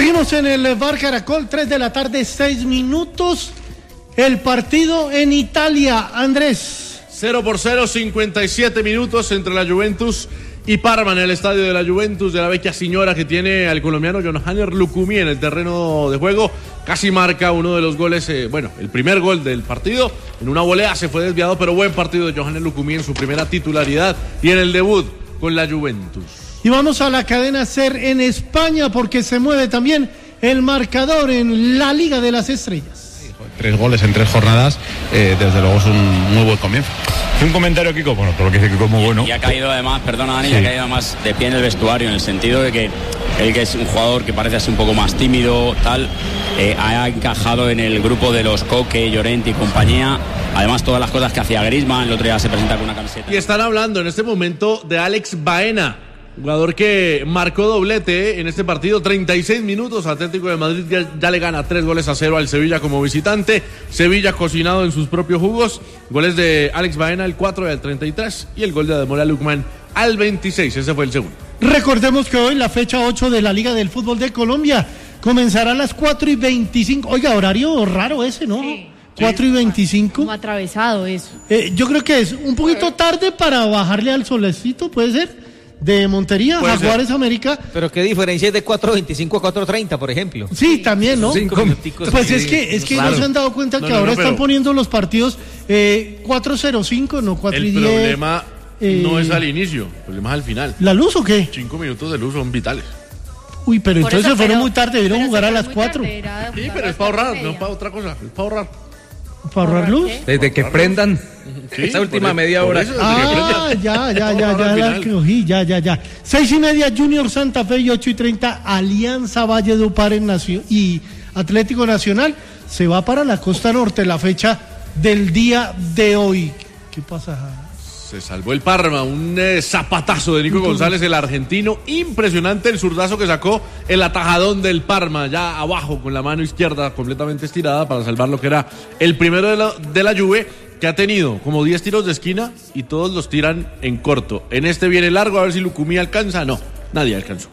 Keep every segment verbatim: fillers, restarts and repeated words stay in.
Seguimos en el Bar Caracol, tres de la tarde, seis minutos. El partido en Italia, Andrés. cero por cero, cincuenta y siete minutos entre la Juventus y Parma en el estadio de la Juventus, de la vecchia signora, que tiene al colombiano Yohanner Lucumí en el terreno de juego. Casi marca uno de los goles, eh, bueno, el primer gol del partido. En una volea se fue desviado, pero buen partido de Yohanner Lucumí en su primera titularidad y en el debut con la Juventus. Y vamos a la cadena SER en España, porque se mueve también el marcador en la Liga de las Estrellas. Tres goles en tres jornadas, eh, desde luego es un muy buen comienzo. Un comentario, Kiko, bueno, todo lo que dice Kiko es muy bueno. Y ha caído además, perdona Dani, sí. y ha caído además de pie en el vestuario, en el sentido de que él, que es un jugador que parece así un poco más tímido, tal, eh, ha encajado en el grupo de los Coque, Llorente y compañía. Además, todas las cosas que hacía Griezmann, el otro día se presenta con una camiseta. Y están hablando en este momento de Alex Baena, jugador que marcó doblete en este partido, treinta y seis minutos. Atlético de Madrid ya, ya le gana tres goles a cero al Sevilla como visitante. Sevilla cocinado en sus propios jugos. Goles de Alex Baena, el cuatro y al treinta y tres, y el gol de Ademola Lookman al veintiséis, ese fue el segundo. Recordemos que hoy la fecha ocho de la Liga del Fútbol de Colombia comenzará a las cuatro y veinticinco. Oiga, horario raro ese, ¿no? Sí. cuatro y veinticinco. Como atravesado eso. Eh, yo creo que es un poquito tarde para bajarle al solecito, ¿puede ser? De Montería, Puede Jaguares ser. América. Pero qué diferencia es de cuatro veinticinco a cuatro treinta, por ejemplo. Sí, también, ¿no? Cinco minuticos. Pues sí, es que, es que claro. no se han dado cuenta No, que no, ahora no, están pero poniendo los partidos eh, cuatro cero cinco, no cuatro y El diez. problema eh, no es al inicio, el problema es al final. ¿La luz o qué? Cinco minutos de luz son vitales. Uy, pero Por entonces eso, se fueron pero- muy tarde, debieron pero jugar se a fue las muy cuatro. tarde, era Sí, jugar pero a es para ahorrar, las cuatro y no media. para otra cosa, es para ahorrar. ¿Para ahorrar luz? ¿Qué? Desde que prendan Sí, esa última por- media por hora. eso, desde que Ah, prenden. ya, ya, Para ya, ahorrar ya, al la final. cogí, ya, ya, ya. Seis y media, Junior Santa Fe, y ocho y treinta, Alianza Valle de Upar en Nacio- y Atlético Nacional. Se va para la costa norte la fecha del día de hoy. ¿Qué pasa? Se salvó el Parma, un eh, zapatazo de Nico González, el argentino. Impresionante el zurdazo que sacó el atajadón del Parma, ya abajo con la mano izquierda completamente estirada para salvar lo que era el primero de la, de la Juve, que ha tenido como diez tiros de esquina y todos los tiran en corto. En este viene largo, a ver si Lucumí alcanza. No, nadie alcanzó.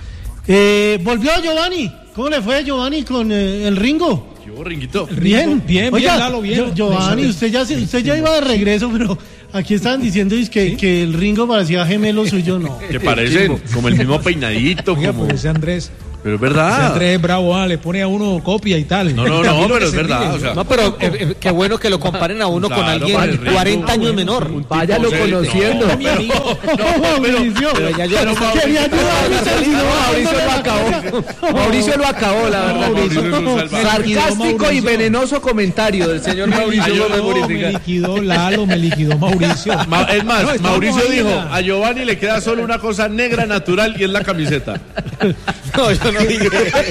Eh, volvió Giovanni. ¿Cómo le fue a Giovanni con eh, el Ringo? Yo, Ringuito. Bien, bien, Oiga, bien, Lalo, bien. Gio- Giovanni, usted ya, se- usted ya iba de regreso, pero aquí estaban diciendo es que, que el Ringo parecía gemelo suyo, no. Que parecen como el mismo peinadito, Oiga, como... pues ese Andrés, Pero es ese verdad. Andrés es bravo, ah, le pone a uno copia y tal. No, no, no, A mí lo pero que es se verdad, ríe, o sea, No, pero eh, eh, qué bueno que lo comparen a uno con Claro, alguien para el Ringo, cuarenta años bueno, menor. un tipo Váyalo serio. conociendo. No, mi amigo. Mauricio, pero ya yo- pero quería ayudar, Mauricio lo acabó. Mauricio lo acabó, la verdad. Mauricio es un salvaje. Sarcástico y Mauricio. venenoso comentario del señor Mauricio Ay, yo Gómez no, Me Murítica. liquidó Lalo, me liquidó Mauricio. Ma- es más, No, estamos Mauricio ahí dijo, en la- a Giovanni le queda solo una cosa negra natural y es la camiseta. No, yo no dije.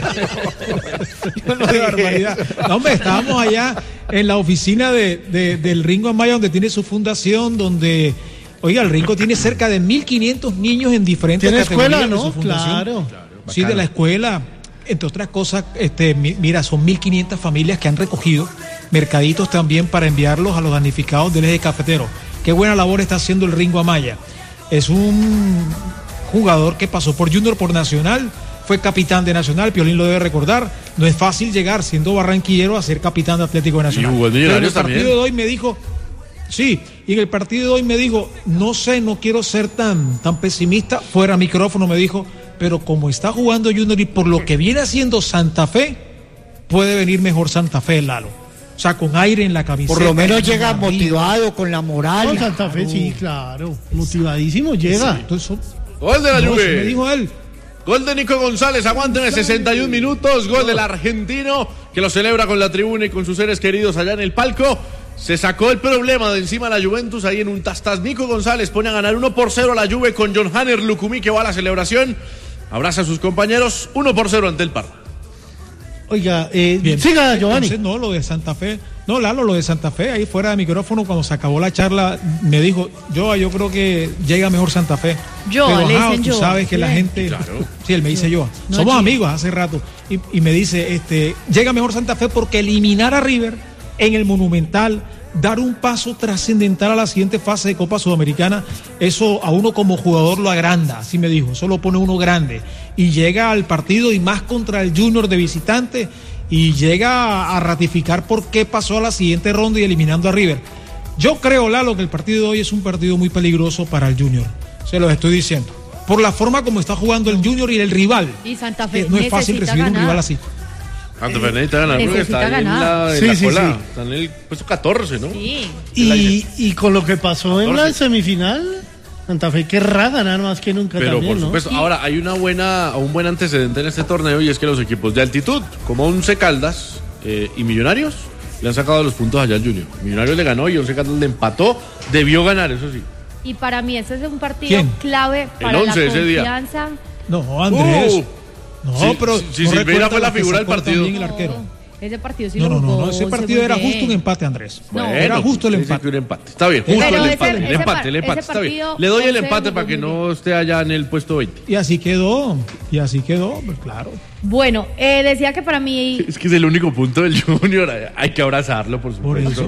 Yo no Qué dije. barbaridad. No, hombre, estábamos allá en la oficina de, de- del Ringo Amaya, donde tiene su fundación, donde, oiga, el Ringo tiene cerca de mil quinientos niños en diferentes Tiene categorías escuela, de su ¿no? fundación. Claro. Sí, de la escuela. Entre otras cosas, este, mi- mira, son mil quinientas familias que han recogido mercaditos también para enviarlos a los damnificados del eje cafetero. Qué buena labor está haciendo el Ringo Amaya. Es un jugador que pasó por Junior, por Nacional, fue capitán de Nacional, Piolín lo debe recordar. No es fácil llegar siendo barranquillero a ser capitán de Atlético de Nacional. Y jugó en Pero en el Millonarios partido también. de hoy me dijo, sí, y en el partido de hoy me dijo, no sé, no quiero ser tan, tan pesimista, fuera micrófono me dijo, pero como está jugando Junior y por lo que viene haciendo Santa Fe, puede venir mejor Santa Fe, Lalo. O sea, con aire en la camiseta. Por lo menos llega arriba. motivado, con la moral. Con Santa Fe, sí, claro. Motivadísimo llega. Entonces, Gol de la no, Juve. eso me dijo él. Gol de Nico González, aguanten sesenta y un minutos, gol del argentino que lo celebra con la tribuna y con sus seres queridos allá en el palco. Se sacó el problema de encima la Juventus ahí en un tastas. Nico González pone a ganar uno por cero a la Juve con Yohanner Lucumí, que va a la celebración. Abraza a sus compañeros, uno por cero ante el Parma. Oiga, eh, Bien. siga, Giovanni. Entonces, no, lo de Santa Fe. No, Lalo, lo de Santa Fe, ahí fuera de micrófono, cuando se acabó la charla, me dijo, yo, yo creo que llega mejor Santa Fe. Joa, Pero, le ajá, dicen tú Joa. sabes que la Bien. gente... Sí, él me dice yo. No, Somos chico. amigos hace rato. Y, y me dice, este, llega mejor Santa Fe porque eliminar a River en el Monumental, dar un paso trascendental a la siguiente fase de Copa Sudamericana, eso a uno como jugador lo agranda, así me dijo, eso lo pone uno grande, y llega al partido y más contra el Junior de visitante, y llega a, a ratificar por qué pasó a la siguiente ronda y eliminando a River. Yo creo, Lalo, que el partido de hoy es un partido muy peligroso para el Junior, se los estoy diciendo, por la forma como está jugando el Junior y el rival. Y Santa Fe no es fácil recibir ganar. un rival así. Santa Fe necesita ganar porque Necesita está en ganar. la, en Sí, la sí, cola, sí. está en el puesto catorce, ¿no? Sí. Y, y con lo que pasó en la catorce. semifinal, Santa Fe querrá ganar más que nunca Pero también, por ¿no? supuesto, ahora hay una buena, un buen antecedente en este torneo y es que los equipos de altitud, como Once Caldas eh, y Millonarios, le han sacado los puntos allá al Junior. Millonarios le ganó y Once Caldas le empató, debió ganar, eso sí. Y para mí ese es un partido ¿Quién? clave para once la ese día. confianza. No, Andrés. Uh, no, sí, pero. sí, sí, no Silveira recuerda fue la lo que figura del sacó partido. también el arquero. Ese partido sí No, lo no, no, jugó no, ese Once partido muy era bien. justo un empate, Andrés. No. Era justo el sí, sí, empate. que un empate. Está bien, justo Pero el ese- empate. ese el empate, par- el empate, ese está bien. partido, Le doy el Once empate jugó para que muy no esté allá en el puesto veinte. Y así quedó, y así quedó, pues claro. Bueno, eh, decía que para mí Es que es el único punto del Junior, hay que abrazarlo, por Por supuesto.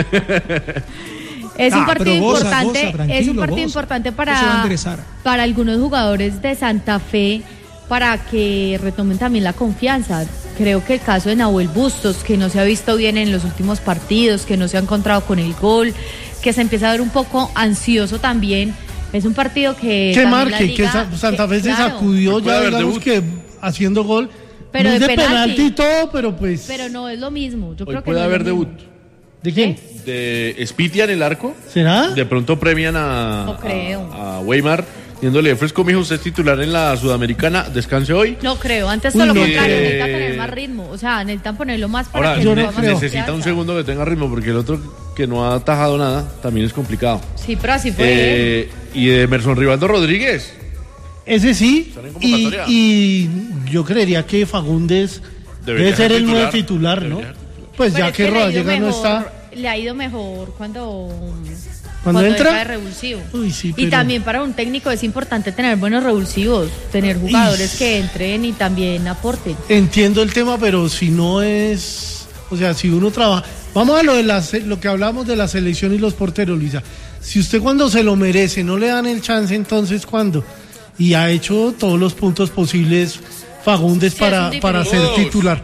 es un Ah, partido pero goza, importante, goza, tranquilo, es un partido goza. importante Eso va a para, enderezar. para algunos jugadores de Santa Fe para que retomen también la confianza. Creo que el caso de Nahuel Bustos, que no se ha visto bien en los últimos partidos, que no se ha encontrado con el gol, que se empieza a ver un poco ansioso también. Es un partido que Que también la marque, que liga- Sa- Santa Fe se claro, sacudió Puede ya, haber digamos debut. que haciendo gol. Pero no de es de penalti. penalti y todo, pero pues. pero no es lo mismo. Yo Hoy creo que puede no es haber lo mismo. debut ¿De quién? de Spitia en el arco. ¿Será? De pronto premian a, No creo. a, a Weimar, diciéndole, fresco, mijo, usted es titular en la Sudamericana, descanse hoy. No creo, antes Uy, todo lo no contrario, creo. necesita tener más ritmo, o sea, necesitan ponerlo más para Ahora, que yo ne- no tengamos creo. necesita un confianza. segundo que tenga ritmo, porque el otro que no ha atajado nada también es complicado. Sí, pero así fue. Eh, y de Emerson Rivaldo Rodríguez. Ese sí. Están en Y, convocatoria. y yo creería que Fagundes Debería debe ser ser el nuevo titular. titular, ¿no? Debería ser titular. Pues Pero ya es que le ha ido Rodallega no mejor- está. Le ha ido mejor cuando, ¿Cuando entra? de revulsivo. Uy, sí, Y pero- también para un técnico es importante tener buenos revulsivos, tener jugadores Uy. que entren y también aporten. Entiendo el tema, pero si no es, o sea, si uno trabaja, vamos a lo de la, se- lo que hablamos de la selección y los porteros, Luisa. Si usted cuando se lo merece no le dan el chance, entonces ¿cuándo? Y ha hecho todos los puntos posibles Fagundes Sí, para, es un para ser diferente. titular.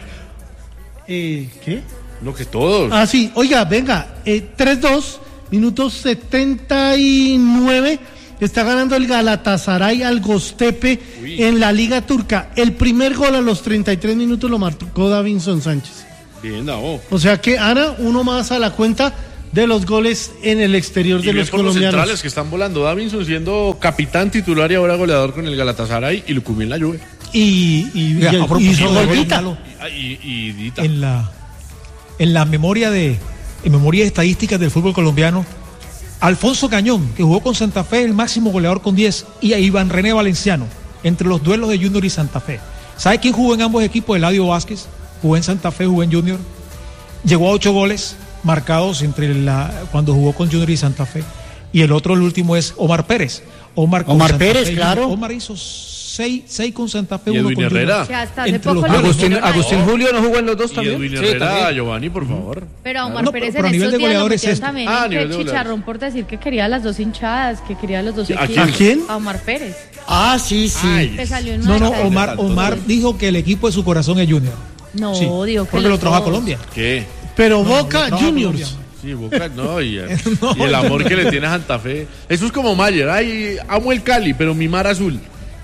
Eh, ¿Qué? No, que todos. Ah, sí, oiga, venga, eh, tres dos, minutos setenta y nueve, está ganando el Galatasaray al Göztepe Uy. en la Liga Turca. El primer gol a los treinta y tres minutos lo marcó Davinson Sánchez. Bien, Davo. O sea que, Ana, uno más a la cuenta de los goles en el exterior Y de bien los por los colombianos. centrales que están volando. Davinson siendo capitán titular y ahora goleador con el Galatasaray y Lucumí en la Juve. Y, y, Mira, y- a propósito hizo de golita. Lalo, Ah, Y, y Dita. en la en la memoria de en memoria estadísticas del fútbol colombiano, Alfonso Cañón, que jugó con Santa Fe, el máximo goleador con diez, y a Iván René Valenciano, entre los duelos de Junior y Santa Fe. ¿Sabe quién jugó en ambos equipos? Eladio Vázquez, jugó en Santa Fe, jugó en Junior, llegó a ocho goles marcados entre la cuando jugó con Junior y Santa Fe, y el otro, el último, es Omar Pérez. Omar, con Omar Santa Pérez, Fe, claro. Omar hizo seis, seis con Santa Fe, Y uno Edwin con Junior. Herrera. Que hasta hace Entre poco los lo dos. Agustín, metieron ahí. Agustín Julio no jugó en los dos Y también. Edwin Sí, Herrera, también. Giovanni, por favor. Pero a Omar No, Pérez pero en a nivel estos de días lo goleadores metieron es- también Ah, a en nivel que de goleadores. chicharrón por decir que quería las dos hinchadas, que quería los dos ¿A equipos. quién? ¿A quién? A Omar Pérez. Ah, sí, sí. Ay, Que salió en una No, no, estadística. Omar, Omar dijo que el equipo de su corazón es Junior. No, Sí, digo que porque lo los trajo a dos. Colombia. ¿Qué? Pero No, Boca no, no, Juniors. Colombia. Sí, Boca, no, y, No, y el amor no. que le tiene a Santa Fe. Eso es como Mayer. Ay, amo el Cali, pero mi mar azul.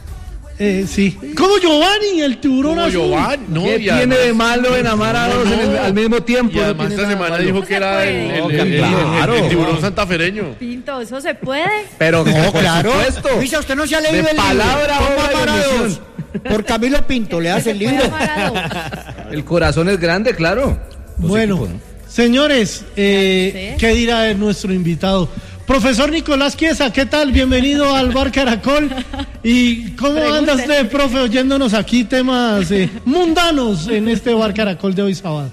Eh, sí. Como Giovanni, el tiburón Como azul. Giovanni, no, ¿Qué y tiene además- de malo en amar a dos en el- al mismo tiempo? Y No además tiene esta nada semana malo. dijo que era el, el- No, el- el- claro. el tiburón santafereño. Pinto, ¿eso se puede? Pero No, por claro. supuesto. Luisa, usted no se ha leído De el libro. palabra, ¿Cómo obra y amar a omisión. dos? Por Camilo Pinto, le hace el libro. El corazón es grande, claro. Dos Bueno, equipos, ¿no? señores, eh, Ya sé. ¿qué dirá nuestro invitado? Profesor Nicolás Chiesa, ¿qué tal? Bienvenido al Bar Caracol. ¿Y cómo Pregunte. anda usted, profe, oyéndonos aquí temas eh, mundanos en este Bar Caracol de hoy sábado?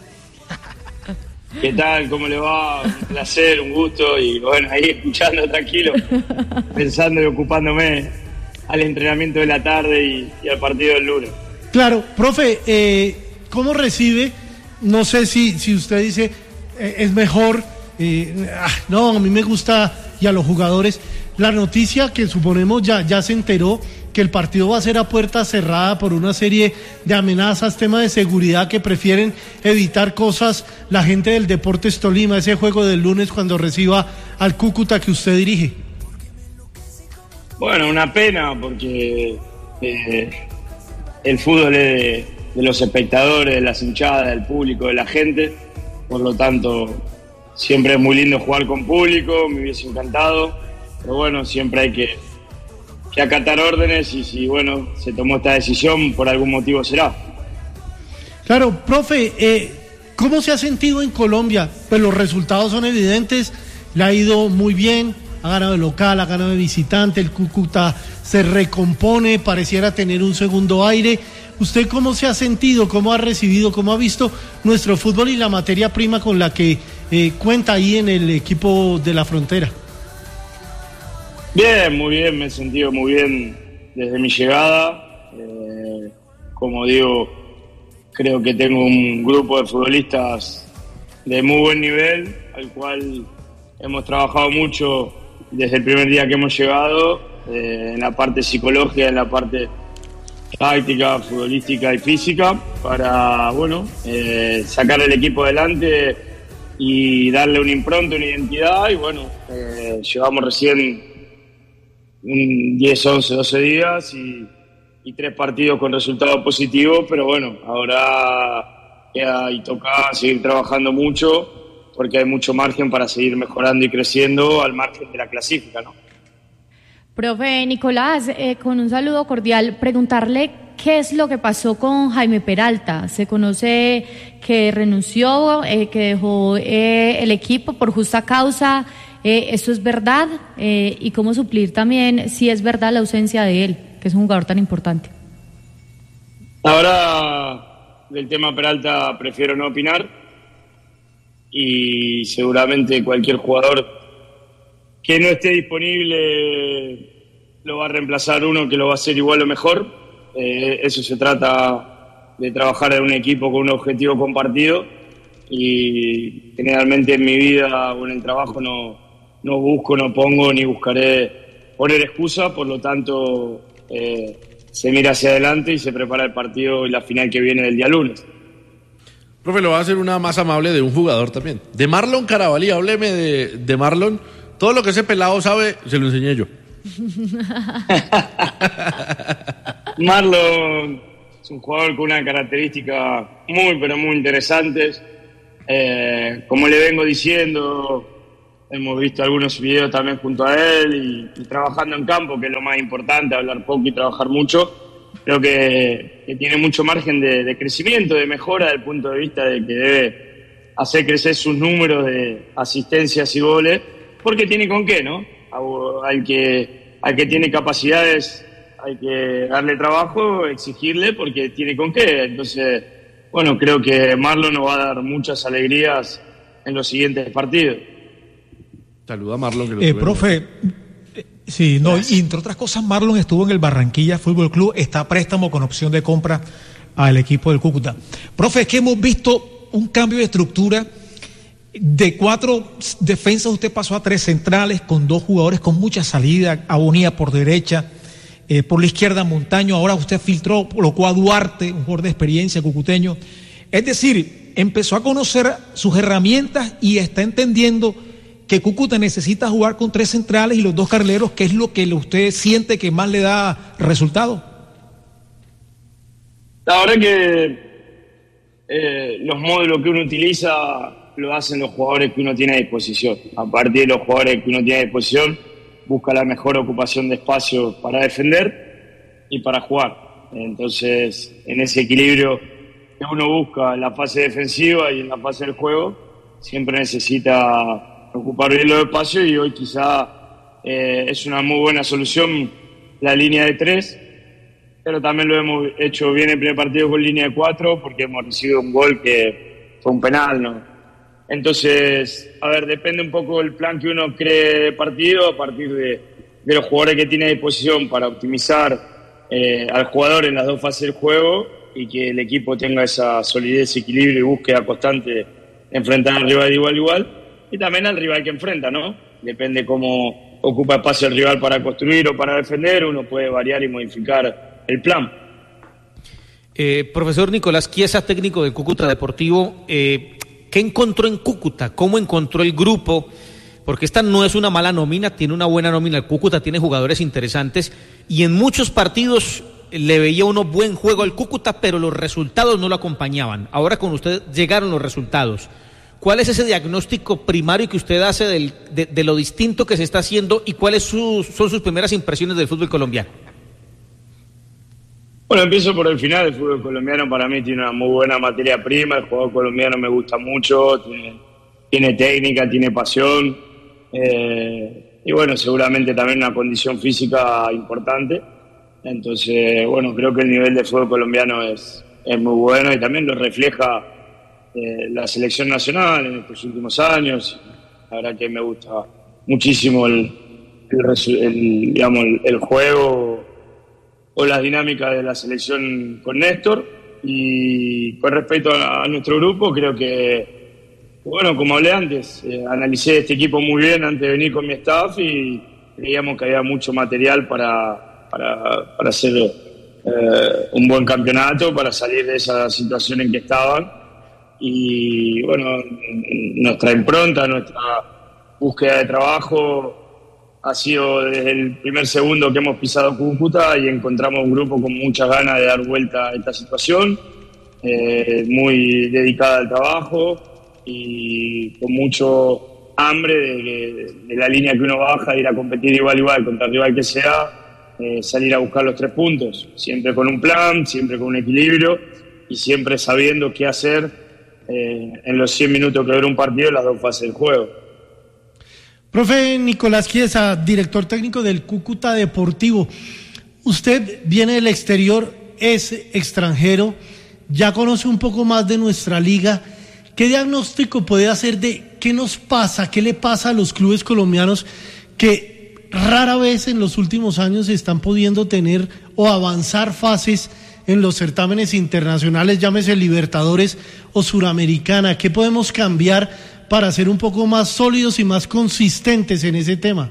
¿Qué tal? ¿Cómo le va? Un placer, un gusto y bueno, ahí escuchando tranquilo, pensando y ocupándome al entrenamiento de la tarde y, y al partido del lunes. Claro, profe, eh, ¿cómo recibe? No sé si, si usted dice eh, es mejor Eh, ah, no, a mí me gusta, y a los jugadores, la noticia que suponemos ya, ya se enteró, que el partido va a ser a puerta cerrada por una serie de amenazas, temas de seguridad que prefieren evitar cosas la gente del Deportes Tolima, ese juego del lunes cuando reciba al Cúcuta que usted dirige. Bueno, una pena porque eh, el fútbol es de, de los espectadores, de las hinchadas, del público, de la gente, por lo tanto siempre es muy lindo jugar con público, me hubiese encantado, pero bueno, siempre hay que que acatar órdenes y si, bueno, se tomó esta decisión, por algún motivo será. Claro, profe, eh, ¿cómo se ha sentido en Colombia? Pues los resultados son evidentes, le ha ido muy bien, ha ganado de local, ha ganado de visitante, el Cúcuta se recompone, pareciera tener un segundo aire. ¿Usted cómo se ha sentido, cómo ha recibido, cómo ha visto nuestro fútbol y la materia prima con la que eh, cuenta ahí en el equipo de la frontera? Bien, muy bien, me he sentido muy bien desde mi llegada. Eh, como digo, creo que tengo un grupo de futbolistas de muy buen nivel, al cual hemos trabajado mucho desde el primer día que hemos llegado, eh, en la parte psicológica, en la parte táctica, futbolística y física, para, bueno, eh, sacar el equipo adelante y darle una impronta, una identidad, y bueno, eh, llevamos recién diez, once, doce días y, y tres partidos con resultados positivos, pero bueno, ahora queda y toca seguir trabajando mucho porque hay mucho margen para seguir mejorando y creciendo al margen de la clasifica, ¿no? Profe Nicolás, eh, con un saludo cordial, preguntarle qué es lo que pasó con Jaime Peralta. Se conoce que renunció, eh, que dejó eh, el equipo por justa causa. Eh, ¿Eso es verdad? Eh, ¿Y cómo suplir también si es verdad la ausencia de él, que es un jugador tan importante? Ahora, del tema Peralta prefiero no opinar y seguramente cualquier jugador que no esté disponible lo va a reemplazar uno que lo va a hacer igual o mejor. Eh, eso se trata de trabajar en un equipo con un objetivo compartido y generalmente en mi vida o en el trabajo no No busco, no pongo ni buscaré poner excusa, por lo tanto eh, se mira hacia adelante y se prepara el partido y la final que viene el día lunes. Profe, lo va a hacer una más amable de un jugador también. De Marlon Carabalí, hábleme de, de Marlon. Todo lo que ese pelado sabe, se lo enseñé yo. Marlon es un jugador con una característica muy, pero muy interesantes. Eh, como le vengo diciendo, hemos visto algunos videos también junto a él y, y trabajando en campo, que es lo más importante, hablar poco y trabajar mucho. Creo que, que tiene mucho margen de, de crecimiento, de mejora, desde el punto de vista de que debe hacer crecer sus números de asistencias y goles, porque tiene con qué, ¿no? Al que, al que tiene capacidades hay que darle trabajo, exigirle, porque tiene con qué. Entonces, bueno, creo que Marlon nos va a dar muchas alegrías en los siguientes partidos. Saluda a Marlon. Que lo eh, profe, eh, sí, no, y entre otras cosas, Marlon estuvo en el Barranquilla Fútbol Club, está a préstamo con opción de compra al equipo del Cúcuta. Profe, es que hemos visto un cambio de estructura. De cuatro defensas usted pasó a tres centrales con dos jugadores con mucha salida, Abonía por derecha, eh, por la izquierda Montaño, ahora usted filtró, colocó a Duarte, un jugador de experiencia cucuteño. Es decir, empezó a conocer sus herramientas y está entendiendo que Cúcuta necesita jugar con tres centrales y los dos carrileros, ¿qué es lo que usted siente que más le da resultado? La verdad que eh, los módulos que uno utiliza lo hacen los jugadores que uno tiene a disposición. A partir de los jugadores que uno tiene a disposición, busca la mejor ocupación de espacio para defender y para jugar. Entonces, en ese equilibrio que uno busca en la fase defensiva y en la fase del juego, siempre necesita ocupar bien los espacios y hoy quizá eh, es una muy buena solución la línea de tres, pero también lo hemos hecho bien el primer partido con línea de cuatro porque hemos recibido un gol que fue un penal, ¿no? Entonces, a ver, depende un poco del plan que uno cree de partido a partir de, de los jugadores que tiene a disposición para optimizar eh, al jugador en las dos fases del juego y que el equipo tenga esa solidez, equilibrio y búsqueda constante de enfrentar al rival de igual a igual. y también al rival que enfrenta, ¿no? Depende cómo ocupa espacio el rival para construir o para defender, uno puede variar y modificar el plan. Eh, profesor Nicolás Chiesa, técnico del Cúcuta Deportivo, eh, ¿qué encontró en Cúcuta? ¿Cómo encontró el grupo? Porque esta no es una mala nómina, tiene una buena nómina, el Cúcuta tiene jugadores interesantes y en muchos partidos le veía uno buen juego al Cúcuta, pero los resultados no lo acompañaban. Ahora con usted llegaron los resultados. ¿Cuál es ese diagnóstico primario que usted hace del, de, de lo distinto que se está haciendo y cuáles sus, son sus primeras impresiones del fútbol colombiano? Bueno, empiezo por el final. El fútbol colombiano para mí tiene una muy buena materia prima. El jugador colombiano me gusta mucho, tiene, tiene técnica, tiene pasión. Eh, y bueno, seguramente también una condición física importante. Entonces, bueno, creo que el nivel de fútbol colombiano es, es muy bueno y también lo refleja eh, la selección nacional en estos últimos años. La verdad que me gusta muchísimo el, el, el, digamos, el, el juego o las dinámicas de la selección con Néstor. Y con respecto a, a nuestro grupo, creo que, bueno, como hablé antes, eh, analicé este equipo muy bien antes de venir con mi staff y creíamos que había mucho material para, para, para hacer eh, un buen campeonato, para salir de esa situación en que estaban. Y bueno, nuestra impronta, nuestra búsqueda de trabajo ha sido desde el primer segundo que hemos pisado Cúcuta y encontramos un grupo con muchas ganas de dar vuelta a esta situación, eh, muy dedicada al trabajo y con mucho hambre de, de, de la línea que uno baja, de ir a competir igual igual contra el rival que sea, eh, salir a buscar los tres puntos, siempre con un plan, siempre con un equilibrio y siempre sabiendo qué hacer eh, en los cien minutos que dura un partido en las dos fases del juego. Profe Nicolás Chiesa, director técnico del Cúcuta Deportivo, usted viene del exterior, es extranjero, ya conoce un poco más de nuestra liga. ¿Qué diagnóstico puede hacer de qué nos pasa, qué le pasa a los clubes colombianos que rara vez en los últimos años están pudiendo tener o avanzar fases en los certámenes internacionales, llámese Libertadores o Suramericana? ¿Qué podemos cambiar para ser un poco más sólidos y más consistentes en ese tema?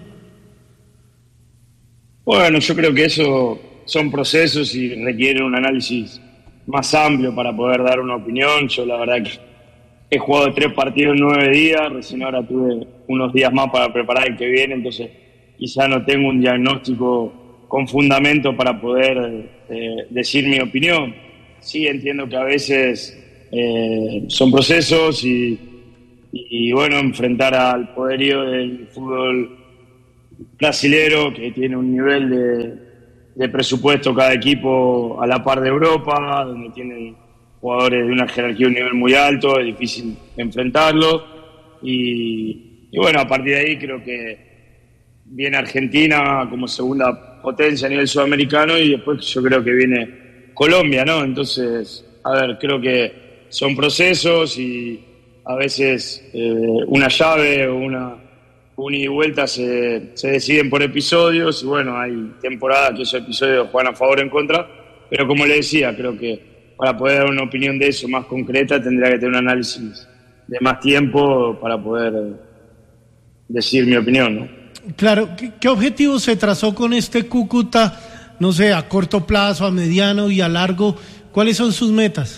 Bueno, yo creo que eso son procesos y requieren un análisis más amplio para poder dar una opinión. Yo la verdad que he jugado tres partidos en nueve días, recién ahora tuve unos días más para preparar el que viene, entonces quizá no tengo un diagnóstico con fundamento para poder eh, decir mi opinión. Sí entiendo que a veces eh, son procesos y Y bueno, enfrentar al poderío del fútbol brasilero, que tiene un nivel de, de presupuesto cada equipo a la par de Europa, donde tienen jugadores de una jerarquía, un nivel muy alto, es difícil enfrentarlo. Y, y bueno, a partir de ahí creo que viene Argentina como segunda potencia a nivel sudamericano y después yo creo que viene Colombia, ¿no? Entonces, a ver, creo que son procesos y a veces eh, una llave o una, una ida y vuelta se, se deciden por episodios y bueno, hay temporadas que esos episodios juegan a favor o en contra, pero como le decía, creo que para poder dar una opinión de eso más concreta tendría que tener un análisis de más tiempo para poder decir mi opinión, ¿no? Claro, ¿qué, qué objetivo se trazó con este Cúcuta, no sé, a corto plazo, a mediano y a largo? ¿Cuáles son sus metas?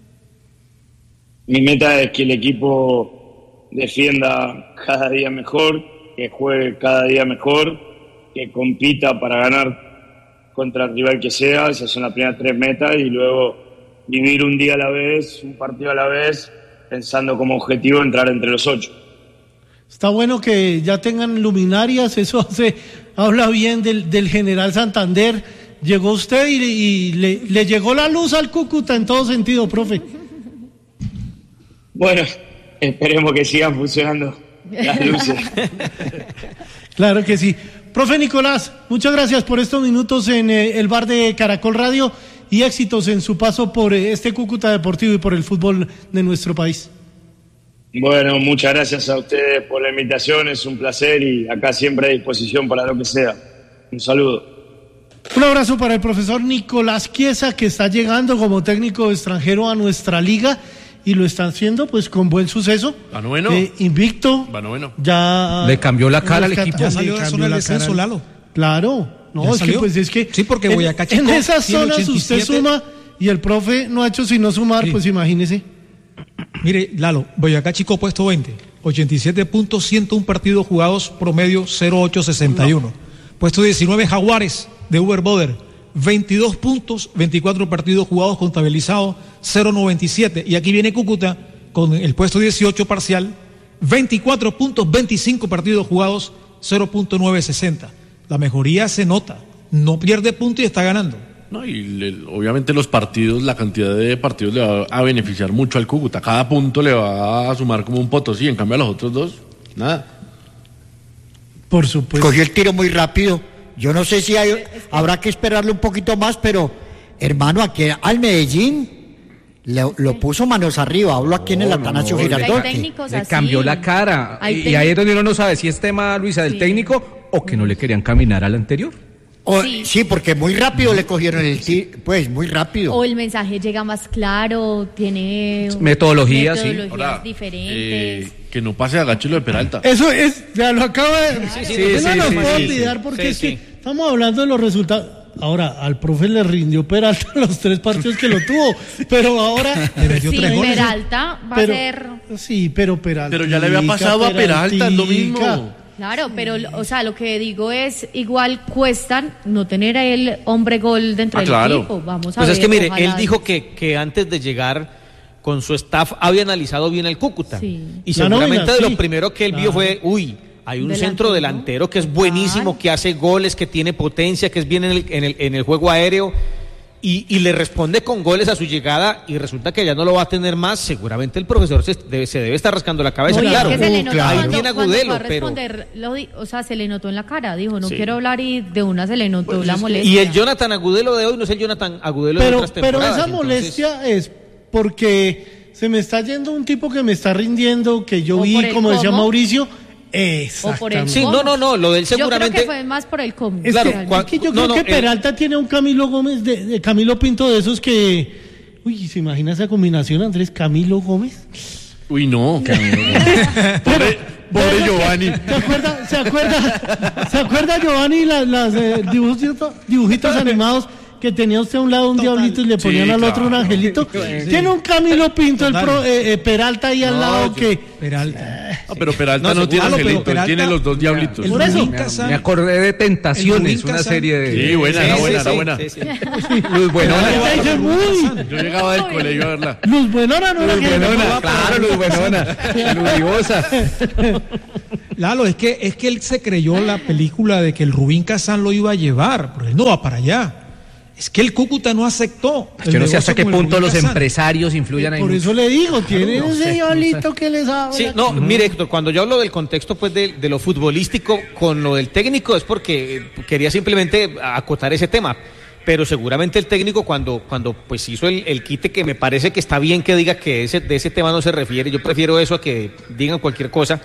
Mi meta es que el equipo defienda cada día mejor, que juegue cada día mejor, que compita para ganar contra el rival que sea. Esas son las primeras tres metas y luego vivir un día a la vez, un partido a la vez, pensando como objetivo entrar entre los ocho. Está bueno que ya tengan luminarias, eso hace, habla bien del, del General Santander. Llegó usted y, y le, le llegó la luz al Cúcuta en todo sentido, profe. Bueno, esperemos que sigan funcionando las luces. Claro que sí. Profe Nicolás, muchas gracias por estos minutos en eh, el bar de Caracol Radio y éxitos en su paso por eh, este Cúcuta Deportivo y por el fútbol de nuestro país. Bueno, muchas gracias a ustedes por la invitación, es un placer y acá siempre a disposición para lo que sea. Un saludo. Un abrazo para el profesor Nicolás Chiesa, que está llegando como técnico extranjero a nuestra liga y lo están haciendo pues con buen suceso. Va noveno. Eh, invicto. Va noveno. Ya le cambió la cara al rescata- equipo. Ya salió le de la cambió zona del la descenso, cara. Lalo. Claro. No, ¿Ya es que salió? pues es que Sí, porque en- Boyacá en, Chicó esas tiene zonas usted ochenta y siete. suma y el profe no ha hecho sino sumar, Sí. pues imagínese. Mire, Lalo, Boyacá Chico puesto veinte, ochenta y siete puntos, ciento uno partidos jugados, promedio cero ocho sesenta y uno. Puesto diecinueve, Jaguares de Uber Boder, veintidós puntos, veinticuatro partidos jugados, contabilizados cero noventa y siete. Y aquí viene Cúcuta con el puesto dieciocho parcial, veinticuatro puntos, veinticinco partidos jugados, cero punto nueve sesenta. La mejoría se nota, no pierde punto y está ganando. No, y le- obviamente los partidos, la cantidad de partidos le va a beneficiar mucho al Cúcuta. Cada punto le va a sumar como un potosí, en cambio a los otros dos, nada. Por supuesto. Cogió el tiro muy rápido. Yo no sé si hay, habrá que esperarle un poquito más, pero hermano, aquí al Medellín le- lo puso manos arriba. Hablo aquí en el Atanasio Hay Girardot. técnicos Le así. cambió la cara. Hay Y, y técnicos- ahí es donde uno no sabe si es tema, Luisa, del Sí. técnico o que no le querían caminar al anterior. O- Sí. sí. porque muy rápido le cogieron el tiro. Pues muy rápido. O el mensaje llega más claro, tiene Metodología, sí. metodologías Ahora, diferentes. eh, que no pase a Gacho lo de Peralta. Eso es, ya lo acaba de... sí, Yo no sí, nos sí, puedo sí, olvidar sí. porque Sí, es que sí. estamos hablando de los resultados. Ahora, al profe le rindió Peralta los tres partidos que lo tuvo, pero ahora... Le metió Sí, tres goles. Peralta va pero, a ser... Sí, pero Peralta. Pero ya le había pasado a Peralta, es lo mismo. Claro, pero, o sea, lo que digo es, igual cuestan no tener a el hombre gol dentro Ah, del claro. equipo. Vamos a Pues ver. es que mire, ojalá- él dijo que, que antes de llegar con su staff había analizado bien el Cúcuta. Sí. Y La seguramente nómina, de lo sí. primero que él vio Claro. fue, uy, hay un Delantero, centro ¿no? delantero que es buenísimo, Total. que hace goles, que tiene potencia, que es bien en el, en el, en el juego aéreo. Y, y le responde con goles a su llegada y resulta que ya no lo va a tener más. Seguramente el profesor se debe, se debe estar rascando la cabeza. No, y es claro, que se le Uh, notó claro. ahí cuando, tiene cuando fue Agudelo, a pero... responder, lo di- o sea, se le notó en la cara, dijo, no Sí. quiero hablar y de una se le notó Pues la es que- molestia. Y el Jonathan Agudelo de hoy no es el Jonathan Agudelo de Pero, otras pero temporadas. esa entonces- molestia es porque se me está yendo un tipo que me está rindiendo, que yo O vi, por el como decía cómo. Mauricio, O por el exactamente. Sí, no, no, no, lo de él Yo seguramente... creo que fue más por el cómo. Es Claro, que, cua- es que yo no, creo no, que el- Peralta tiene un Camilo Gómez, de, de Camilo Pinto de esos que... Uy, ¿se imagina esa combinación, Andrés? Camilo Gómez. Uy, no. pobre, pobre Giovanni. ¿Se acuerda, se acuerda, se acuerda Giovanni las, las eh, dibujitos, dibujitos animados que tenía usted a un lado un Total. diablito y le Sí, ponían al otro un claro. angelito? Tiene un Camilo Pinto, el Total. pro- eh, eh, Peralta ahí al No, lado yo- que... Peralta. No, pero Peralta No, no, seguro, tiene pero angelito, él Peralta- tiene los dos diablitos. El Por eso. Rubín Me, Casán- me acordé de Tentaciones, Rubín una Casán. serie de... Sí, buena, Sí, era sí, buena, sí, era buena. sí, sí. Luz Buenona. Ahorita dice, "Uy, Yo llegaba del colegio a verla. Luz Buenona no era Luz que- Buenona, claro, Luz Buenona. Luz Divosa. Lalo, es que, es que él se creyó la película de que el Rubín Casán lo iba a llevar, pero él no va para allá. Es que el Cúcuta no aceptó. Es que no sé hasta qué punto los empresarios empresarios influyan ahí. Por eso le digo, tiene no ese sé, diablito que les habla. Sí, no, mire Héctor, cuando yo hablo del contexto pues de, de lo futbolístico con lo del técnico es porque eh, quería simplemente acotar ese tema, pero seguramente el técnico cuando, cuando pues hizo el, el quite, que me parece que está bien que diga que ese, de ese tema no se refiere, yo prefiero eso a que digan cualquier cosa.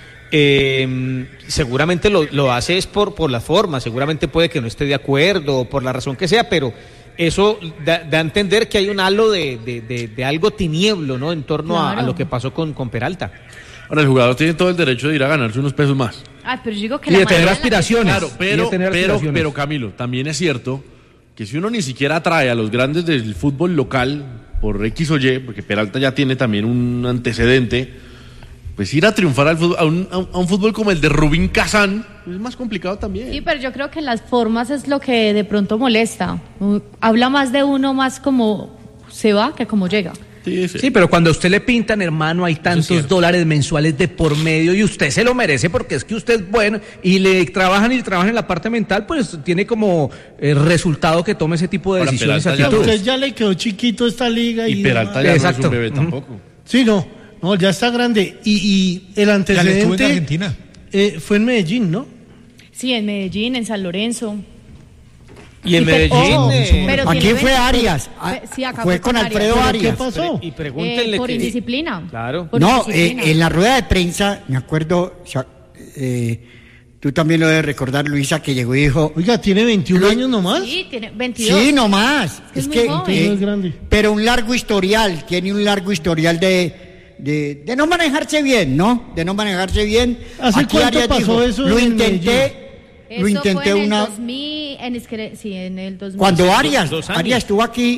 Eh, seguramente lo, lo hace es por, por la forma, seguramente puede que no esté de acuerdo o por la razón que sea, pero eso da, da a entender que hay un halo de, de, de, de algo tinieblo, ¿no? En torno a, a Claro. lo que pasó con, con Peralta. Ahora, el jugador tiene todo el derecho de ir a ganarse unos pesos más. Ay, pero yo digo que Y la de tener manera en la que- aspiraciones. Claro, Y pero, de tener pero, aspiraciones. pero Camilo, también es cierto que si uno ni siquiera atrae a los grandes del fútbol local por X o Y, porque Peralta ya tiene también un antecedente, pues ir a triunfar al fútbol, a, un, a un- a un fútbol como el de Rubín Casán es más complicado también. Sí, pero yo creo que las formas es lo que de pronto molesta. Uh, Habla más de uno más como se va que como llega. Sí, sí. Sí, pero cuando a usted le pintan, hermano, hay tantos cierto. dólares mensuales de por medio y usted se lo merece porque es que usted es bueno y le trabajan y le trabajan en la parte mental, pues tiene como eh, resultado que tome ese tipo de Ahora, decisiones y Peralta ya A no actitudes. usted ya le quedó chiquito esta liga. Y Y, Peralta demás. ya no es Exacto. un bebé Ujú. tampoco. Sí, no, no, ya está grande. Y, y el Ya le estuvo en antecedente Argentina. eh, fue en Medellín, ¿no? Sí, en Medellín, en San Lorenzo. Y en Y pe- Medellín... ojo, eh, pero Aquí tiene fue veinte- Arias. Fue- sí, acá Fue con Alfredo ¿Pero Arias. qué pasó? y pregúntenle Eh, por que- indisciplina. Claro. Por No, indisciplina. eh, en la rueda de prensa, me acuerdo, o sea, eh, Tú también lo debes recordar, Luisa, que llegó y dijo... Oiga, ¿tiene veintiún años nomás? Sí, tiene veintidós. Sí, nomás. Es, es que que, es muy joven. eh, es grande. Pero un largo historial, tiene un largo historial de, de, de no manejarse bien, ¿no? De no manejarse bien. ¿Hace Aquí cuánto Arias pasó dijo, eso Lo en intenté, Eso lo intenté fue en una... el dos mil, en, escre- sí, en el dos mil. Cuando Arias, dos años. Arias estuvo aquí...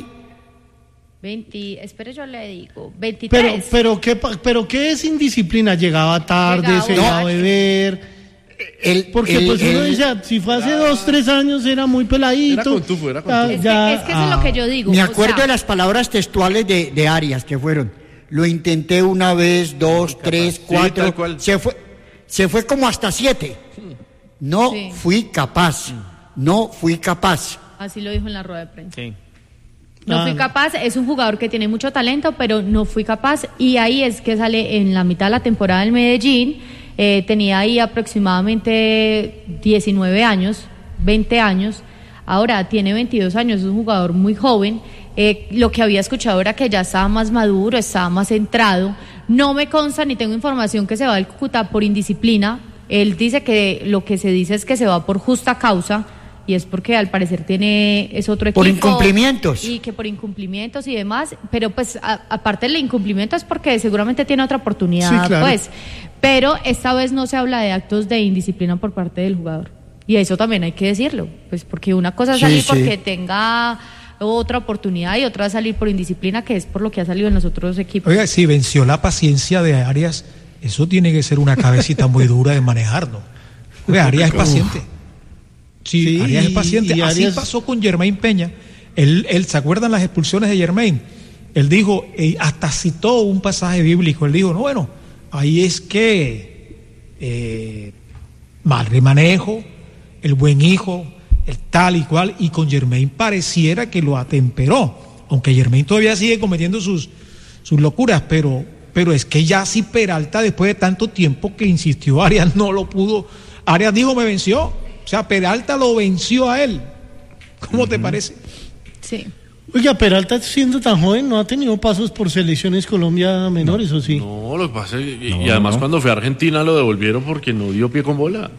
veinte, espere, yo le digo, Pero, veintitrés. pero, ¿qué, pa- pero ¿qué es indisciplina? Llegaba tarde, Llegaba se iba a borracho. beber... El, Porque el- pues uno el- dice, si fue hace dos, tres años era muy peladito. Era con tufo, era con Ah, tufo. Es que- ya, es que eso es lo que yo digo. Me o acuerdo sea, de las palabras textuales de, de Arias que fueron, lo intenté una vez, dos, tres, cuatro, tal cual. se fue, se fue como hasta siete. No Sí. fui capaz, no fui capaz. Así lo dijo en la rueda de prensa. Sí. No Ah, fui no. capaz, es un jugador que tiene mucho talento, pero no fui capaz. Y ahí es que sale en la mitad de la temporada del Medellín. Eh, tenía ahí aproximadamente diecinueve años, veinte años. Ahora tiene veintidós años, es un jugador muy joven. Eh, lo que había escuchado era que ya estaba más maduro, estaba más centrado. No me consta ni tengo información que se va del Cúcuta por indisciplina. Él dice que lo que se dice es que se va por justa causa. Y es porque al parecer tiene, es otro equipo. Por incumplimientos. Y que por incumplimientos y demás, pero pues a- aparte del incumplimiento es porque seguramente tiene otra oportunidad, Sí, claro. pues. Pero esta vez no se habla de actos de indisciplina por parte del jugador. Y eso también hay que decirlo, pues porque una cosa es Sí, salir sí. porque tenga otra oportunidad y otra es salir por indisciplina, que es por lo que ha salido en los otros equipos. Oiga, si venció la paciencia de Arias, eso tiene que ser una cabecita muy dura de manejar, ¿no? Oiga, Arias es paciente. Sí, Sí, Arias es y- paciente. y Así Arias- pasó con Germain Peña. Él, él, ¿se acuerdan las expulsiones de Germain? Él dijo, eh, hasta citó un pasaje bíblico. Él dijo, no, bueno, ahí es que eh, mal manejo, el buen hijo, el tal y cual, y con Germain pareciera que lo atemperó, aunque Germain todavía sigue cometiendo sus, sus locuras, pero, pero es que ya si Peralta, después de tanto tiempo que insistió, Arias no lo pudo. Arias dijo, me venció. O sea, Peralta lo venció a él. ¿Cómo te parece? Sí. Oiga, Peralta siendo tan joven no ha tenido pasos por selecciones Colombia menores, ¿o sí? No, lo que pasa es que- y, y además cuando fue a Argentina lo devolvieron porque no dio pie con bola.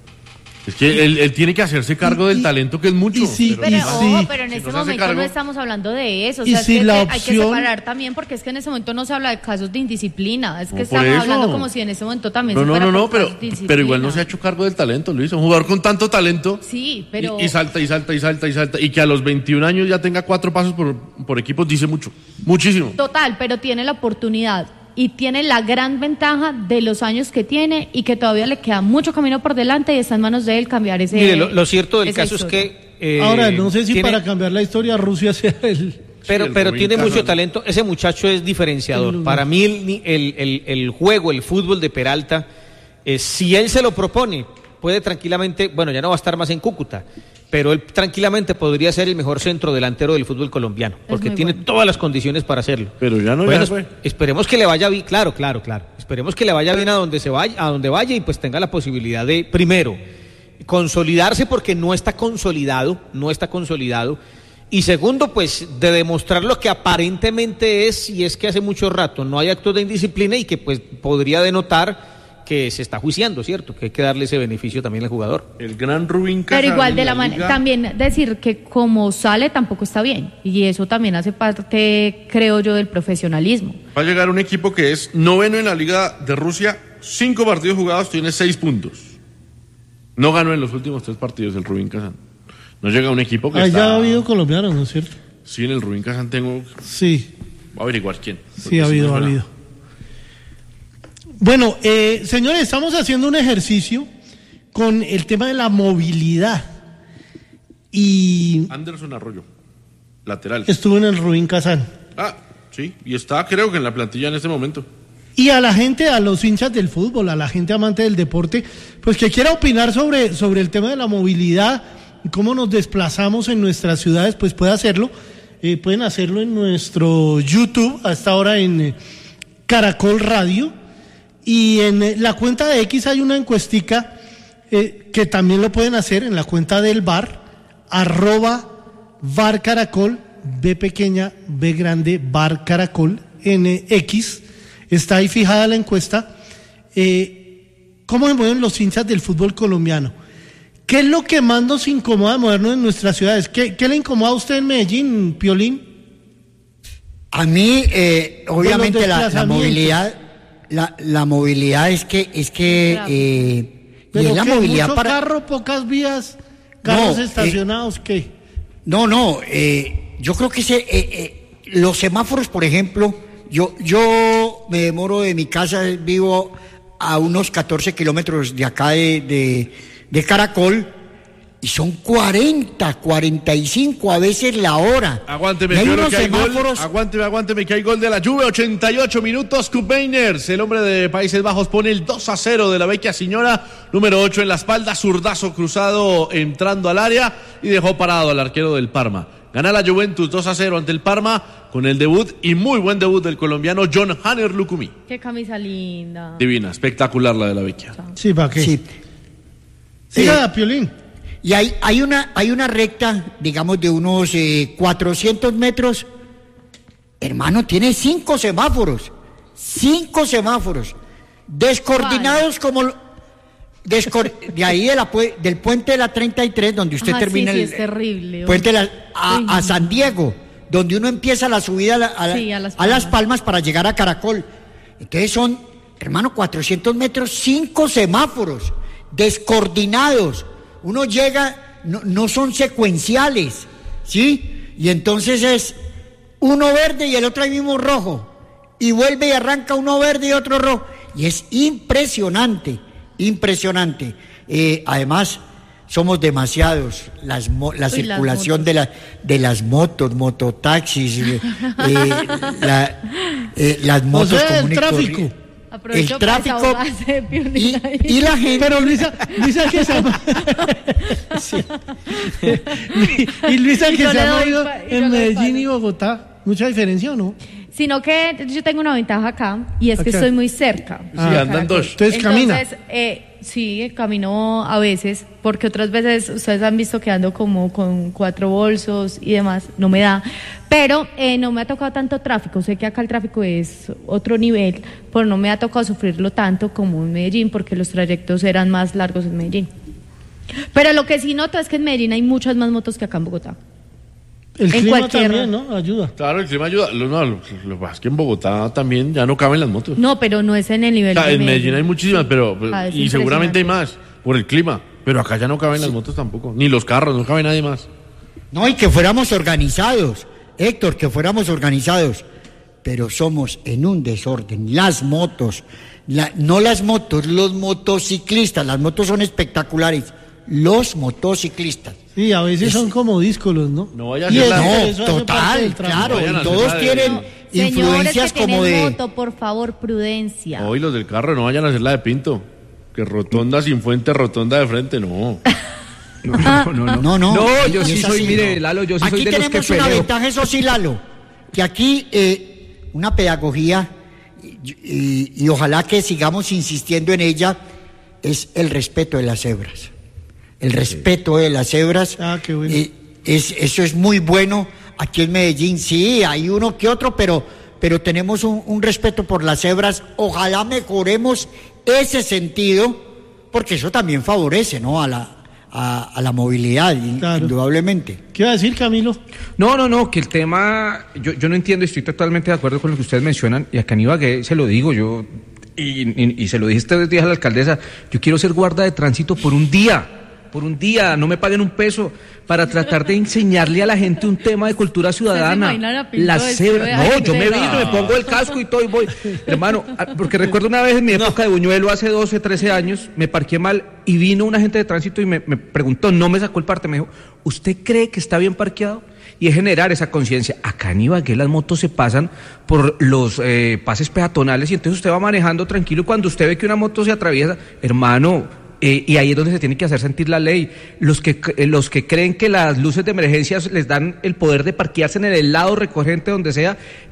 Es que él, él tiene que hacerse cargo del talento que es mucho. y sí, Pero, Y ojo, sí. pero en Si este no se hace momento cargo- no estamos hablando de eso. O Y sea, es si que la hay que opción- separar también, porque es que en ese momento no se habla de casos de indisciplina. Es que No, por estamos eso. hablando como si en ese momento también No, se no, fuera no, no, por pero, casos de indisciplina. pero igual no se ha hecho cargo del talento, Luis. Un jugador con tanto talento. Sí, pero... Y, y salta, y salta, y salta, y salta. Y que a los veintiún años ya tenga cuatro pasos por, por equipos dice mucho. Muchísimo. Total, pero tiene la oportunidad y tiene la gran ventaja de los años que tiene y que todavía le queda mucho camino por delante y está en manos de él cambiar ese... Mire, lo, lo cierto del esa caso historia. es que... eh, Ahora, no sé si tiene- para cambiar la historia Rusia sea el... Pero, Sí, el pero Rubín tiene Casas. mucho talento. Ese muchacho es diferenciador. El- Para mí, el, ni- el, el- el juego, el fútbol de Peralta, eh, si él se lo propone, puede tranquilamente, bueno, ya no va a estar más en Cúcuta, pero él tranquilamente podría ser el mejor centro delantero del fútbol colombiano, porque muy tiene bueno. todas las condiciones para hacerlo. Pero ya no, Bueno, ya fue. esp- esperemos que le vaya bien, claro, claro, claro. Esperemos que le vaya bien a donde se vaya, a donde vaya y pues tenga la posibilidad de, primero, consolidarse porque no está consolidado, no está consolidado. Y segundo, pues de demostrar lo que aparentemente es, y es que hace mucho rato no hay actos de indisciplina y que pues podría denotar que se está juiciando, ¿cierto? Que hay que darle ese beneficio también al jugador. El gran Rubín Casas Pero igual en de la manera, liga. también decir que como sale tampoco está bien y eso también hace parte, creo yo, del profesionalismo. Va a llegar un equipo que es noveno en la Liga de Rusia, cinco partidos jugados, tiene seis puntos. No ganó en los últimos tres partidos el Rubín Kazán. No llega un equipo que Ah, está... ya ha habido colombianos, ¿no es cierto? Sí, en el Rubín Kazán tengo... Sí, Voy a averiguar quién. sí porque ha sí me habido, ha suena. habido. Bueno, eh, señores, estamos haciendo un ejercicio con el tema de la movilidad y Anderson Arroyo, lateral. estuvo en el Rubín Kazán. Ah, sí, y está creo que en la plantilla en este momento. Y a la gente, a los hinchas del fútbol, a la gente amante del deporte, pues que quiera opinar sobre, sobre el tema de la movilidad y cómo nos desplazamos en nuestras ciudades, pues puede hacerlo. Eh, pueden hacerlo en nuestro YouTube, hasta ahora en eh, Caracol Radio. Y en eh, la cuenta de X hay una encuestica eh, que también lo pueden hacer en la cuenta del bar, arroba bar caracol, B pequeña, B grande, bar caracol, en eh, X. Está ahí fijada la encuesta. Eh, cómo se mueven los hinchas del fútbol colombiano. ¿Qué es lo que más nos incomoda de movernos en nuestras ciudades? ¿Qué, qué le incomoda a usted en Medellín, Piolín? A mí, eh, obviamente, la, la movilidad, la, la movilidad es que, es que, eh, ¿Pero y es la qué, movilidad mucho para. carro, pocas vías, carros No, estacionados, eh, ¿qué? No, no, eh, yo creo que ese, eh, eh, los semáforos, por ejemplo, yo, yo me demoro de mi casa, vivo a unos catorce kilómetros de acá de, de, de Caracol, y son cuarenta, cuarenta y cinco a veces la hora. Aguánteme, hay creo unos que hay gol. semáforos. Aguánteme, aguánteme que hay gol de la Juve. ochenta y ocho minutos. Koopmeiners, el hombre de Países Bajos, pone el dos a cero de la Vecchia Signora. Número ocho en la espalda, zurdazo cruzado entrando al área y dejó parado al arquero del Parma. Gana la Juventus dos a cero ante el Parma con el debut y muy buen debut del colombiano John Hanner Lucumí. Qué camisa linda. Divina, espectacular la de la Vecchia. Sí, ¿para qué? Sí. Siga, Eh, Piolín. Y hay, hay, una, hay una recta, digamos, de unos eh, cuatrocientos metros. Hermano, tiene cinco semáforos. Cinco semáforos. Descoordinados como... lo- descor- de ahí de la pue- del puente de la treinta y tres, donde usted Ajá, termina sí, sí, el es terrible. puente de la- a, Uy, a no. San Diego, donde uno empieza la subida a, la- a la- Sí, a Las a Las Palmas. Palmas para llegar a Caracol. Entonces son, hermano, cuatrocientos metros, cinco semáforos, descoordinados. Uno llega, no, no son secuenciales, ¿sí? Y entonces es uno verde y el otro ahí mismo rojo. Y vuelve y arranca uno verde y otro rojo. Y es impresionante, impresionante. Eh, además, somos demasiados. Las mo- la Uy, circulación las de, la, de las motos, mototaxis, eh, eh, la- eh, las O motos sea, el comunes y tráfico. corri- Aprovecho el para tráfico desahogarse de Piolín y, ahí. y la gente. Pero Luisa, Luisa que se ha... Sí. Y Luisa Y que yo se le ha doy movido pa- y yo en le doy Medellín palo. y Bogotá. ¿Mucha diferencia o no? Sino que yo tengo una ventaja acá y es que Acá. estoy muy cerca. Sí, de andan Caracol. dos. Entonces, camina. eh, sí, camino a veces, porque otras veces ustedes han visto que ando como con cuatro bolsos y demás, no me da. Pero eh, no me ha tocado tanto tráfico. Sé que acá el tráfico es otro nivel, pero no me ha tocado sufrirlo tanto como en Medellín, porque los trayectos eran más largos en Medellín. Pero lo que sí noto es que en Medellín hay muchas más motos que acá en Bogotá. El En clima cualquier- también, ¿no? Ayuda. Claro, el clima ayuda. Lo, no, lo, lo que pasa es que en Bogotá también ya no caben las motos. No, pero no es en el O nivel sea, de en Medellín hay muchísimas, pero Ah, es y seguramente hay impresionante. más por el clima. Pero acá ya no caben las motos tampoco, ni los carros, no cabe nadie más. No, y que fuéramos organizados, Héctor, que fuéramos organizados, pero somos en un desorden. Las motos, la- no las motos, los motociclistas, las motos son espectaculares, los motociclistas. Sí, a veces Es- son como díscolos, ¿no? No vaya a Y ser es- la- eso No, hace parte total, del tráfico. claro, Vayan a y hacer todos la de- tienen Señores influencias que como tienen de... moto, por favor, prudencia. Hoy los del carro no vayan a hacer la de Pinto. Que rotonda sin fuente, rotonda de frente, no. No, no, no. No, No, no, No, y- yo y sí es soy, así, mire, ¿no? Lalo, yo sí Aquí soy de los que tenemos una peleo. ventaja, eso sí, Lalo, que aquí eh, una pedagogía, y, y- y ojalá que sigamos insistiendo en ella, es el respeto de las cebras. El respeto de las cebras. Ah, qué bueno. eh, es, eso es muy bueno. Aquí en Medellín sí, hay uno que otro, pero, pero tenemos un, un respeto por las cebras. Ojalá mejoremos ese sentido, porque eso también favorece, ¿no? A la, a, a la movilidad, in- Claro. indudablemente. ¿Qué iba a decir, Camilo? No, no, no, que el tema, yo, yo no entiendo, estoy totalmente de acuerdo con lo que ustedes mencionan, y acá en Ibagué se lo digo, yo, y, y, y se lo dije estos días a la alcaldesa, yo quiero ser guarda de tránsito por un día, por un día, no me paguen un peso, para tratar de enseñarle a la gente un tema de cultura ciudadana. imagina a Pinto Las vestido de cebras, no, yo me agente? vino, me pongo el casco y todo y voy. Hermano, a- porque recuerdo una vez en mi época de Buñuelo, hace doce, trece años, me parqué mal y vino un agente de tránsito y me, me preguntó, no me sacó el parte, me dijo, ¿usted cree que está bien parqueado? Y es generar esa conciencia. Acá en Ibagué las motos se pasan por los eh, pases peatonales y entonces usted va manejando tranquilo y cuando usted ve que una moto se atraviesa, hermano, eh, y ahí es donde se tiene que hacer sentir la ley. Los que, eh, los que creen que las luces de emergencia les dan el poder de parquearse en el lado recogente donde sea,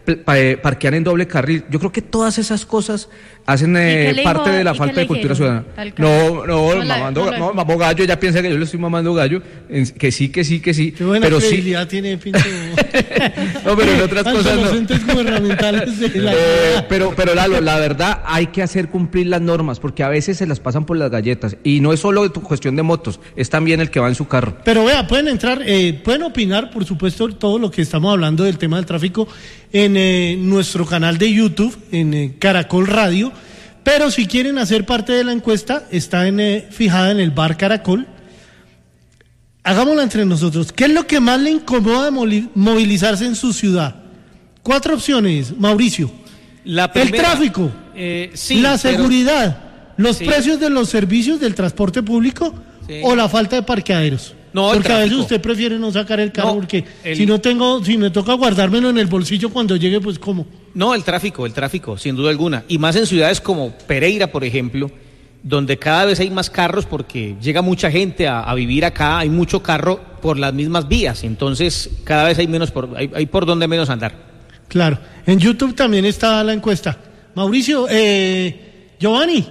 eh, parquear en doble carril. Yo creo que todas esas cosas hacen eh, parte dijo, de la falta de cultura ciudadana. No, no, no mamando, no, no, mamando gallo, ella piensa que yo le estoy mamando gallo, en, que sí, que sí, que sí. Qué buena pero credibilidad sí. tiene Pinto. No, pero en otras cosas no. Entes gubernamentales de la... eh, pero, pero Lalo, la verdad hay que hacer cumplir las normas, porque a veces se las pasan por las galletas. Y no es solo tu cuestión de motos, es también el que va en su carro. Pero vea, pueden entrar, eh, pueden opinar, por supuesto, todo lo que estamos hablando del tema del tráfico en eh, nuestro canal de YouTube, en eh, Caracol Radio. Pero si quieren hacer parte de la encuesta, está en, eh, fijada en el bar Caracol. Hagámosla entre nosotros. ¿Qué es lo que más le incomoda de movilizarse en su ciudad? Cuatro opciones, Mauricio. La primera, el tráfico, eh, sí, la seguridad, pero, los sí. precios de los servicios del transporte público, sí. o la falta de parqueaderos. No, porque a veces usted prefiere no sacar el carro, no, porque el... si no tengo, si me toca guardármelo en el bolsillo cuando llegue, pues ¿cómo? No, el tráfico, el tráfico, sin duda alguna. Y más en ciudades como Pereira, por ejemplo, donde cada vez hay más carros porque llega mucha gente a, a vivir acá, hay mucho carro por las mismas vías, entonces cada vez hay menos por, hay, hay por donde menos andar. Claro, en YouTube también está la encuesta. Mauricio, eh, Giovanni.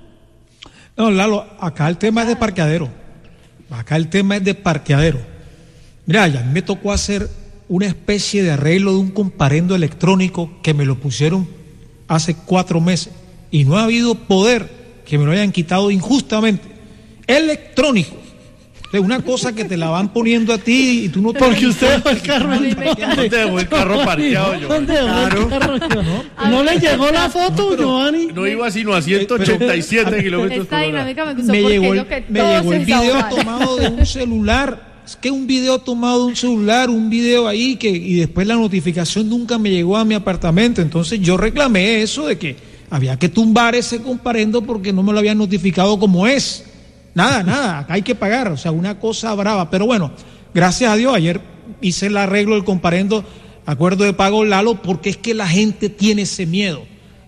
No, Lalo, acá el tema es de parqueadero. Acá el tema es de parqueadero. Mira, ya me tocó hacer una especie de arreglo de un comparendo electrónico que me lo pusieron hace cuatro meses y no ha habido poder que me lo hayan quitado injustamente. Electrónico. Es una cosa que te la van poniendo a ti y tú no te... Porque usted dejó el carro en ¿Dónde dejó el carro parqueado, yo? ¿Dónde dejó claro. el carro? ¿No, ¿No le llegó la foto, no, Giovanni? No iba sino a ciento ochenta y siete kilómetros por hora. Esta dinámica me gustó me porque llegó el, lo que me llegó el video tomado de un celular. Es que un video tomado de un celular, un video ahí, que y después la notificación nunca me llegó a mi apartamento. Entonces yo reclamé eso de que había que tumbar ese comparendo porque no me lo habían notificado como es. Nada, nada, acá hay que pagar, o sea, una cosa brava. Pero bueno, gracias a Dios, ayer hice el arreglo del comparendo, acuerdo de pago, Lalo, porque es que la gente tiene ese miedo.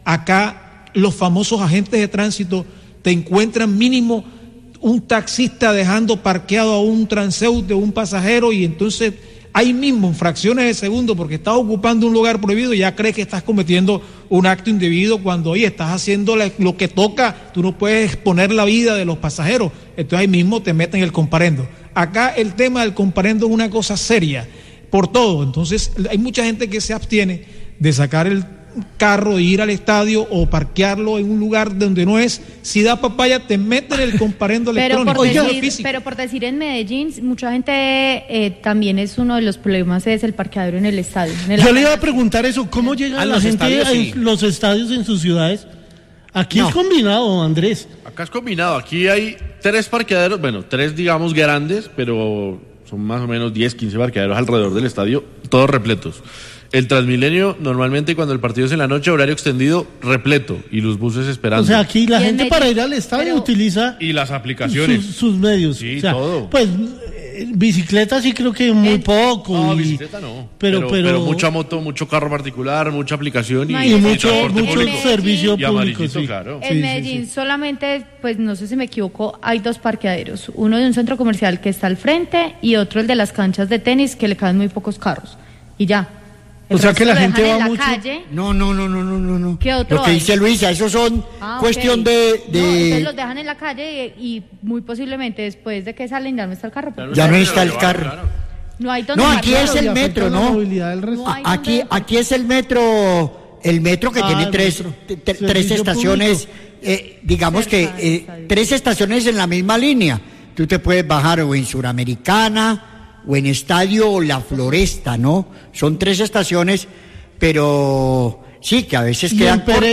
Acá los famosos agentes de tránsito te encuentran mínimo un taxista dejando parqueado a un transeúnte, un pasajero, y entonces ahí mismo, en fracciones de segundo, porque estás ocupando un lugar prohibido, ya crees que estás cometiendo un acto indebido cuando, oye, estás haciendo lo que toca, tú no puedes exponer la vida de los pasajeros, entonces ahí mismo te meten el comparendo. Acá el tema del comparendo es una cosa seria, por todo, entonces hay mucha gente que se abstiene de sacar el carro, de ir al estadio o parquearlo en un lugar donde no es. Si da papaya, te meten el comparendo pero electrónico. Por decir, pero por decir en Medellín, mucha gente eh, también es uno de los problemas, es el parqueadero en el estadio. En el Yo le iba a preguntar eso, ¿cómo llega la gente estadios, a sí. los estadios en sus ciudades? Aquí no. Es combinado, Andrés. Acá es combinado, aquí hay tres parqueaderos, bueno, tres digamos grandes, pero son más o menos diez, quince parqueaderos alrededor del estadio, todos repletos. El Transmilenio, normalmente cuando el partido es en la noche, horario extendido, repleto, y los buses esperando. O sea, aquí la gente para ir al estadio pero... utiliza... Y las aplicaciones. Sus, sus medios. Sí, o sea, todo. Pues, bicicleta sí creo que muy poco. No, y... bicicleta no. Pero, pero, pero... pero mucha moto, mucho carro particular, mucha aplicación y, y, y mucho, mucho público. servicio y público. Sí. Claro. En sí, Medellín sí, sí. solamente, pues no sé si me equivoco, hay dos parqueaderos. Uno de un centro comercial que está al frente y otro el de las canchas de tenis que le caben muy pocos carros. Y ya. El o sea que la gente va mucho. Calle. No, no, no, no, no, no, no. ¿Qué otro Lo que hay? dice Luisa, esos son ah, cuestión okay. de, de... No, entonces los dejan en la calle y, y muy posiblemente después de que salen ya no está el carro. Ya no, ya no está el carro. Claro. No hay donde No, aquí es el metro, ¿no? no aquí, aquí es el metro, el metro que ah, tiene tres, t- tres estaciones, eh, digamos Cerca que eh, tres estaciones en la misma línea. Tú te puedes bajar o en Suramericana o en Estadio La Floresta, ¿no? Son tres estaciones, pero sí, que a veces quedan